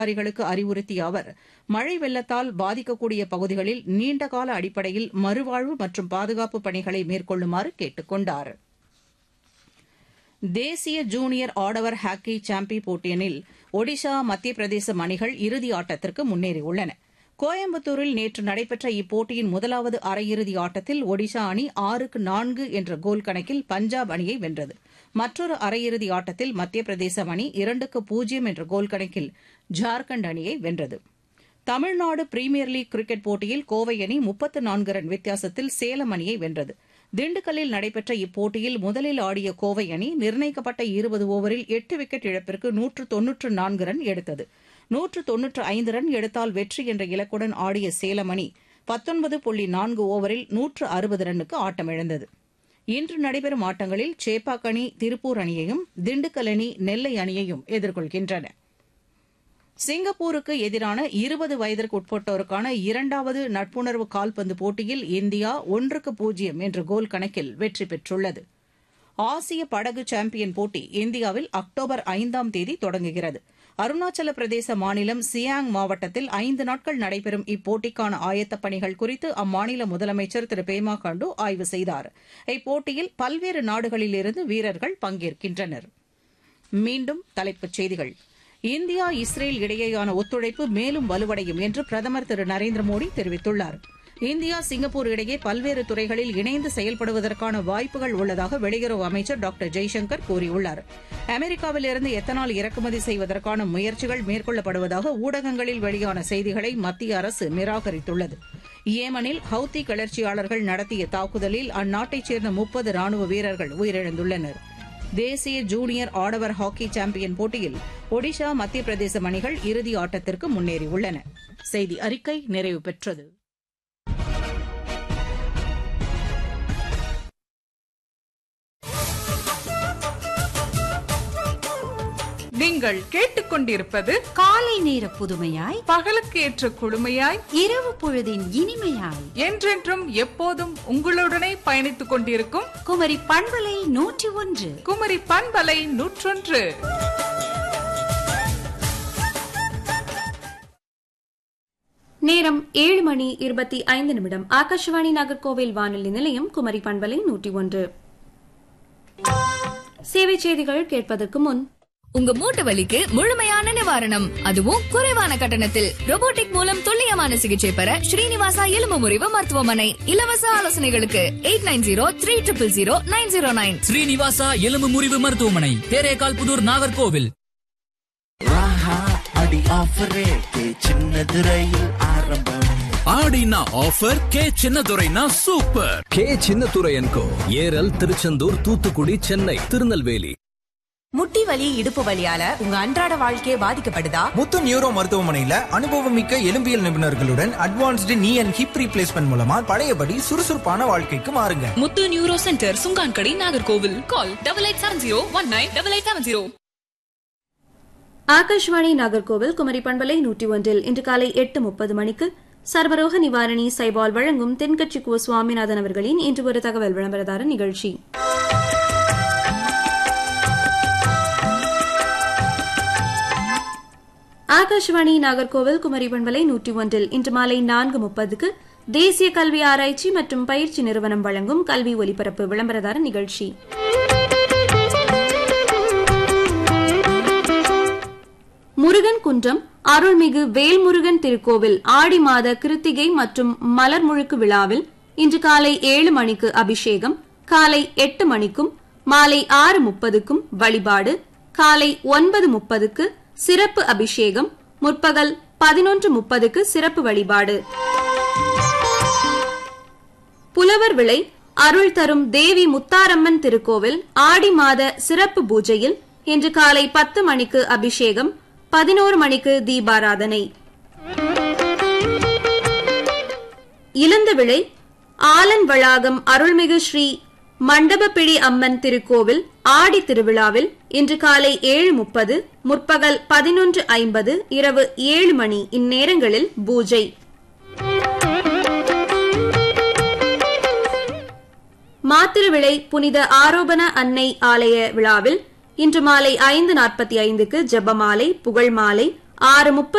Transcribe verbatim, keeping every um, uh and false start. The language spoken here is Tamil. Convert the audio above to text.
அதிகாரிகளுக்கு அறிவுறுத்திய அவர் மழை வெள்ளத்தால் பாதிக்கக்கூடிய பகுதிகளில் நீண்டகால அடிப்படையில் மறுவாழ்வு மற்றும் பாதுகாப்பு பணிகளை மேற்கொள்ளுமாறு கேட்டுக் கொண்டார். தேசிய ஜூனியர் ஆடவர் ஹாக்கி சாம்பியன் போட்டியில் ஒடிஷா மத்திய பிரதேசம் அணிகள் இறுதி ஆட்டத்திற்கு முன்னேறியுள்ளன. கோயம்புத்தூரில் நேற்று நடைபெற்ற இப்போட்டியின் முதலாவது அரையிறுதி ஆட்டத்தில் ஒடிஷா அணி ஆறுக்கு நான்கு என்ற கோல் கணக்கில் பஞ்சாப் அணியை வென்றது. மற்றொரு அரையிறுதி ஆட்டத்தில் மத்திய பிரதேசம் அணி இரண்டுக்கு பூஜ்ஜியம் என்ற கோல் கணக்கில் ஜார்க்கண்ட் அணியை வென்றது. தமிழ்நாடு பிரீமியர் லீக் கிரிக்கெட் போட்டியில் கோவை அணி முப்பத்து நான்கு ரன் வித்தியாசத்தில் சேலம் அணியை வென்றது. திண்டுக்கல்லில் நடைபெற்ற இப்போட்டியில் முதலில் ஆடிய கோவை அணி நிர்ணயிக்கப்பட்ட இருபது ஓவரில் எட்டு விக்கெட் இழப்பிற்கு நூற்று தொன்னூற்று நான்கு ரன் எடுத்தது. நூற்று தொன்னூற்று ஐந்து ரன் எடுத்தால் வெற்றி என்ற இலக்குடன் ஆடிய சேலம் அணி பத்தொன்பது புள்ளி நான்கு ஓவரில் நூற்று அறுபது ரன்னுக்கு ஆட்டமிழந்தது. இன்று நடைபெறும் ஆட்டங்களில் சேப்பாக் அணி திருப்பூர் அணியையும் திண்டுக்கல் அணி நெல்லை அணியையும் எதிர்கொள்கின்றன. சிங்கப்பூருக்கு எதிரான இருபது வயதிற்கு உட்பட்டோருக்கான இரண்டாவது நட்புணர்வு கால்பந்து போட்டியில் இந்தியா ஒன்றுக்கு பூஜ்ஜியம் என்ற கோல் கணக்கில் வெற்றி பெற்றுள்ளது. ஆசிய படகு சாம்பியன் போட்டி இந்தியாவில் அக்டோபர் ஐந்தாம் தேதி தொடங்குகிறது. அருணாச்சல பிரதேச மாநிலம் சியாங் மாவட்டத்தில் ஐந்து நாட்கள் நடைபெறும் இப்போட்டிக்கான ஆயத்தப் பணிகள் குறித்து அம்மாநில முதலமைச்சர் திரு பேமா காண்டு ஆய்வு செய்தார். இப்போட்டியில் பல்வேறு நாடுகளிலிருந்து வீரர்கள் பங்கேற்கின்றனர். மீண்டும் தலைப்புச் செய்திகள். இந்தியா இஸ்ரேல் இடையேயான ஒத்துழைப்பு மேலும் வலுவடையும் என்று பிரதமர் திரு நரேந்திர மோடி தெரிவித்துள்ளார். இந்தியா சிங்கப்பூர் இடையே பல்வேறு துறைகளில் இணைந்து செயல்படுவதற்கான வாய்ப்புகள் உள்ளதாக வெளியுறவு அமைச்சர் டாக்டர் ஜெய்சங்கர் கூறியுள்ளார். அமெரிக்காவிலிருந்து எத்தனால் இறக்குமதி செய்வதற்கான முயற்சிகள் மேற்கொள்ளப்படுவதாக ஊடகங்களில் வெளியான செய்திகளை மத்திய அரசு நிராகரித்துள்ளது. ஏமனில் ஹவுத்தி கிளர்ச்சியாளர்கள் நடத்திய தாக்குதலில் அந்நாட்டைச் சேர்ந்த முப்பது ராணுவ வீரர்கள் உயிரிழந்துள்ளனர். தேசிய ஜூனியர் ஆடவர் ஹாக்கி சாம்பியன் போட்டியில் ஒடிஷா மத்திய பிரதேசம் அணிகள் இறுதி ஆட்டத்திற்கு முன்னேறியுள்ளன. செய்தி அறிக்கை நிறைவு பெற்றது. நீங்கள் கேட்டுக்கொண்டிருப்பது காலை நேர புதுமையாய், பகலுக்கு ஏற்ற குழுமையாய், இரவு பொழுதின் இனிமையாய், என்றென்றும் எப்போதும் உங்களுடனே பயணித்துக் கொண்டிருக்கும் குமரி பண்பலை நூற்றி ஒன்று. குமரி பண்பலை நூற்றொன்று. நேரம் ஏழு மணி இருபத்தி ஐந்து நிமிடம். ஆகாஷவாணி நாகர்கோவில் வானொலி நிலையம், குமரி பண்பலை நூற்றி ஒன்று. சேவை செய்திகள் கேட்பதற்கு முன், உங்க மூட்டு வலிக்கு முழுமையான நிவாரணம், அதுவும் குறைவான கட்டணத்தில். ரோபோட்டிக் மூலம் துல்லியமான சிகிச்சை பெற ஸ்ரீனிவாசா எலும்பு முறிவு மருத்துவமனை. இலவச ஆலோசனைகளுக்கு eight nine zero three triple zero nine zero nine. Srinivasa எலும்பு முறிவு மருத்துவமனை, தேரேகால் புதூர், நாகர்கோவில். ஆடினா offer K சின்னதுரைனா super. K Chinnadurai என்கோ, ஏரல், திருச்செந்தூர், தூத்துக்குடி, சென்னை, திருநெல்வேலி. முட்டி வலி, இடுப்பு வலியால உங்க அன்றாட வாழ்க்கையே பாதிக்கப்படுதா? முத்து நியூரோ மருத்துவமனையில அனுபவமிக்க எலும்பியல் நிபுணர்களுடன் அட்வான்ஸ்டு நீ அண்ட் ஹிப் ரீப்ளேஸ்மெண்ட் மூலமா பழையபடி சுறுசுறுப்பான வாழ்க்கைக்கு மாறுங்க. முத்து neuro centre, Chunkankadai, Nagercoil. Call double eight seven zero one nine double eight seven zero. Akashvani Nagercoil Kumari பண்பலை நூற்றி ஒன்றில் இன்று காலை எட்டு முப்பது மணிக்கு சர்வரோக நிவாரணி சைபால் வழங்கும் தென்கட்சி கு சுவாமிநாதன் அவர்களின் இன்று ஒரு தகவல் விளம்பரதார நிகழ்ச்சி. ஆகாஷ்வாணி நாகர்கோவில் குமரி பண்பலை நூற்றி ஒன்றில் இன்று மாலை நான்கு முப்பதுக்கு தேசிய கல்வி ஆராய்ச்சி மற்றும் பயிற்சி நிறுவனம் வழங்கும் கல்வி ஒலிபரப்பு விளம்பரதார நிகழ்ச்சி. முருகன் குன்றம் அருள்மிகு வேல்முருகன் திருக்கோவில் ஆடி மாத கிருத்திகை மற்றும் மலர் முழுக்கு விழாவில் இன்று காலை ஏழு மணிக்கு அபிஷேகம், காலை எட்டு மணிக்கும் மாலை ஆறு முப்பதுக்கும் வழிபாடு, காலை ஒன்பது முப்பதுக்கு சிறப்பு அபிஷேகம், முற்பகல் பதினொன்று முப்பதுக்கு சிறப்பு வழிபாடு. புலவர் விளை அருள் தரும் தேவி முத்தாரம்மன் திருக்கோவில் ஆடி மாத சிறப்பு பூஜையில் இன்று காலை பத்து மணிக்கு அபிஷேகம், பதினோரு மணிக்கு தீபாராதனை. இளந்த விளை ஆலன் வளாகம் அருள்மிகு ஸ்ரீ மண்டபப்பிடி அம்மன் திருக்கோவில் ஆடி திருவிழாவில் இன்று காலை ஏழு முப்பது, முற்பகல் பதினொன்று ஐம்பது, இரவு ஏழு மணி இந்நேரங்களில் பூஜை. மாத்திருவிளை புனித ஆரோபண அன்னை ஆலய விழாவில் இன்று மாலை ஐந்து நாற்பத்தி ஐந்துக்கு ஜெபமாலை, புகழ் மாலை, ஆறு முப்பது